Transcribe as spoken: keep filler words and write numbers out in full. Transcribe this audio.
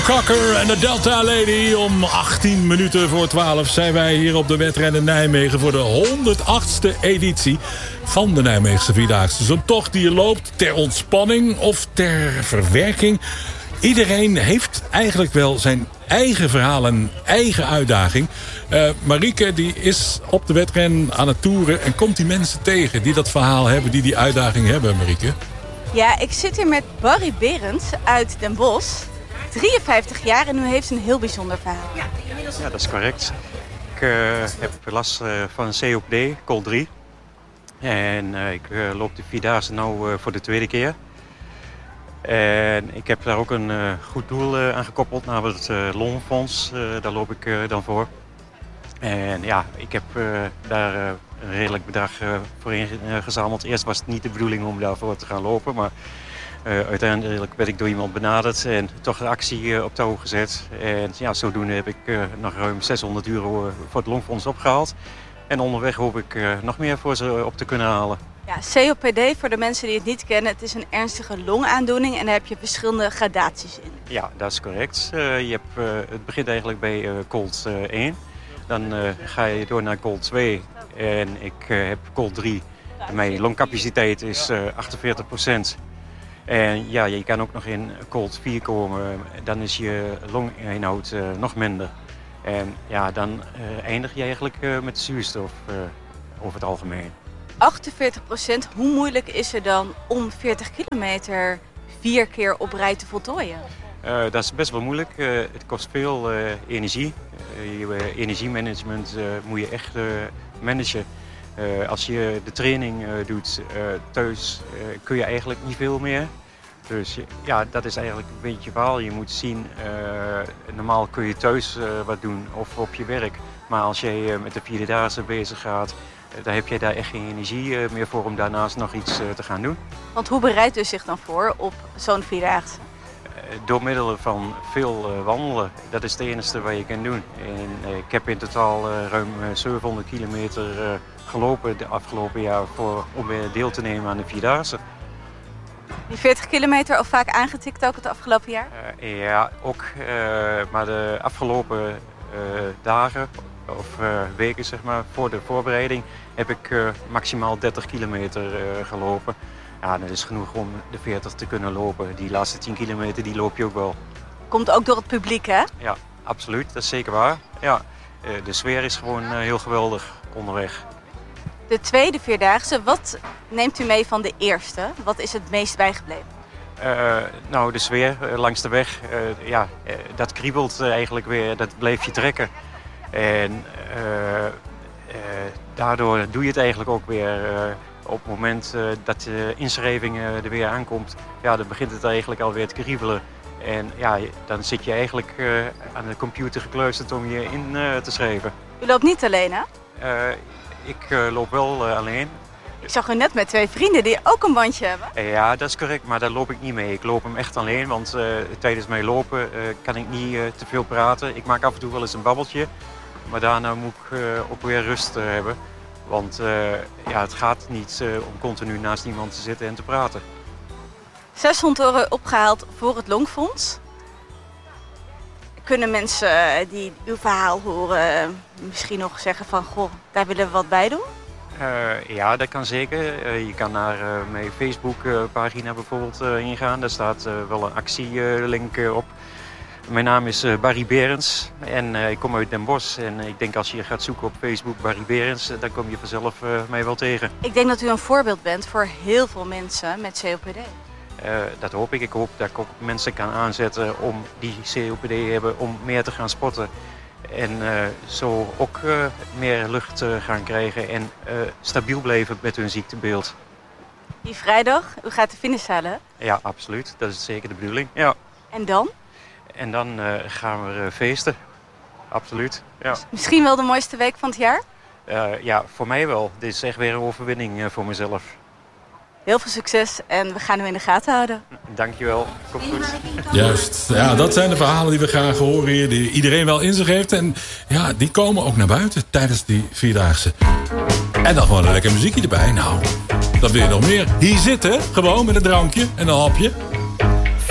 Cocker en de Delta Lady. Om achttien minuten voor twaalf zijn wij hier op de wedrennen Nijmegen voor de honderdachtste editie van de Nijmeegse Vierdaagse. Zo'n tocht die je loopt ter ontspanning of ter verwerking. Iedereen heeft eigenlijk wel zijn eigen verhaal en eigen uitdaging. Uh, Marieke die is op de wedren aan het toeren en komt die mensen tegen die dat verhaal hebben, die die uitdaging hebben, Marieke? Ja, ik zit hier met Barry Berends uit Den Bosch. drieënvijftig jaar en u heeft een heel bijzonder verhaal. Ja, dat is correct. Ik uh, heb last uh, van een C O P D, col drie. En uh, ik uh, loop de Vierdaagse nu uh, voor de tweede keer. En ik heb daar ook een uh, goed doel uh, aan gekoppeld, namelijk het uh, Longenfonds. Uh, daar loop ik uh, dan voor. En ja, ik heb uh, daar uh, een redelijk bedrag uh, voor ingezameld. Eerst was het niet de bedoeling om daarvoor te gaan lopen, maar uh, uiteindelijk werd ik door iemand benaderd en toch de actie uh, op touw gezet. En ja, zodoende heb ik uh, nog ruim zeshonderd euro uh, voor het Longenfonds opgehaald. En onderweg hoop ik uh, nog meer voor ze op te kunnen halen. Ja, C O P D, voor de mensen die het niet kennen, het is een ernstige longaandoening en daar heb je verschillende gradaties in. Ja, dat is correct. Uh, je hebt, uh, het begint eigenlijk bij uh, cold uh, één. Dan uh, ga je door naar cold twee en ik uh, heb cold drie. Mijn longcapaciteit is uh, achtenveertig procent. En ja, je kan ook nog in cold vier komen, dan is je longinhoud uh, nog minder. En ja, dan uh, eindig je eigenlijk uh, met zuurstof uh, over het algemeen. achtenveertig procent, hoe moeilijk is het dan om veertig kilometer vier keer op rij te voltooien? Uh, dat is best wel moeilijk. Uh, het kost veel uh, energie. Uh, je uh, energiemanagement uh, moet je echt uh, managen. Uh, als je de training uh, doet uh, thuis, uh, kun je eigenlijk niet veel meer. Dus ja, dat is eigenlijk een beetje het verhaal. Je moet zien, uh, normaal kun je thuis uh, wat doen of op je werk. Maar als je uh, met de Vierdaagse bezig gaat, uh, dan heb je daar echt geen energie uh, meer voor om daarnaast nog iets uh, te gaan doen. Want hoe bereidt u zich dan voor op zo'n Vierdaagse? Uh, door middel van veel uh, wandelen. Dat is het enige wat je kan doen. En, uh, ik heb in totaal uh, ruim uh, zevenhonderd kilometer uh, gelopen de afgelopen jaar voor, om uh, deel te nemen aan de Vierdaagse. Die veertig kilometer al vaak aangetikt ook het afgelopen jaar? Uh, ja, ook. Uh, maar de afgelopen uh, dagen of uh, weken zeg maar, voor de voorbereiding heb ik uh, maximaal dertig kilometer uh, gelopen. Ja, dat is genoeg om de veertig te kunnen lopen. Die laatste tien kilometer die loop je ook wel. Komt ook door het publiek, hè? Ja, absoluut. Dat is zeker waar. Ja, uh, de sfeer is gewoon uh, heel geweldig onderweg. De tweede Vierdaagse, wat neemt u mee van de eerste? Wat is het meest bijgebleven? Uh, nou, de sfeer uh, langs de weg, uh, ja, uh, dat kriebelt uh, eigenlijk weer, dat blijft je trekken. En uh, uh, daardoor doe je het eigenlijk ook weer uh, op het moment uh, dat de inschrijving uh, er weer aankomt. Ja, dan begint het eigenlijk alweer te kriebelen. En ja, dan zit je eigenlijk uh, aan de computer gekluisterd om je in uh, te schrijven. U loopt niet alleen, hè? Uh, Ik uh, loop wel uh, alleen. Ik zag u net met twee vrienden die ook een bandje hebben. Uh, ja, dat is correct, maar daar loop ik niet mee. Ik loop hem echt alleen, want uh, tijdens mijn lopen uh, kan ik niet uh, te veel praten. Ik maak af en toe wel eens een babbeltje, maar daarna moet ik uh, ook weer rust uh, hebben. Want uh, ja, het gaat niet uh, om continu naast iemand te zitten en te praten. zeshonderd euro opgehaald voor het Longenfonds. Kunnen mensen die uw verhaal horen misschien nog zeggen van, goh, daar willen we wat bij doen? Uh, ja, dat kan zeker. Uh, je kan naar uh, mijn Facebook-pagina bijvoorbeeld uh, ingaan. Daar staat uh, wel een actielink uh, op. Mijn naam is uh, Barry Berends en uh, ik kom uit Den Bosch. En ik denk als je gaat zoeken op Facebook Barry Berends, uh, dan kom je vanzelf uh, mij wel tegen. Ik denk dat u een voorbeeld bent voor heel veel mensen met C O P D. Uh, dat hoop ik. Ik hoop dat ik ook mensen kan aanzetten om die C O P D hebben om meer te gaan sporten. En uh, zo ook uh, meer lucht uh, gaan krijgen en uh, stabiel blijven met hun ziektebeeld. Die vrijdag, u gaat de finish halen? Ja, absoluut. Dat is zeker de bedoeling. Ja. En dan? En dan uh, gaan we uh, feesten. Absoluut. Ja. Misschien wel de mooiste week van het jaar? Uh, ja, voor mij wel. Dit is echt weer een overwinning uh, voor mezelf. Heel veel succes en we gaan u in de gaten houden. Dankjewel. Komt goed. Juist. Ja, dat zijn de verhalen die we graag horen hier. Die iedereen wel in zich heeft. En ja, die komen ook naar buiten tijdens die Vierdaagse. En dan gewoon een lekker muziekje erbij. Nou, dat wil je nog meer. Hier zitten, gewoon met een drankje en een hapje.